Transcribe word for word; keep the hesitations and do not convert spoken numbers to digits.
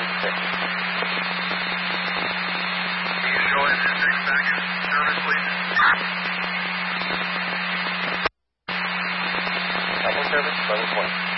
one six. Can you show engine six back in service, please? Back in service, level twenty.